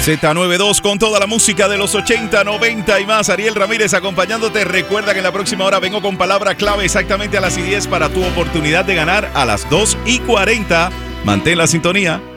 Z92 con toda la música de los 80, 90 y más. Ariel Ramírez acompañándote. Recuerda que en la próxima hora vengo con palabra clave exactamente a las 10 para tu oportunidad de ganar a las 2:40. Mantén la sintonía.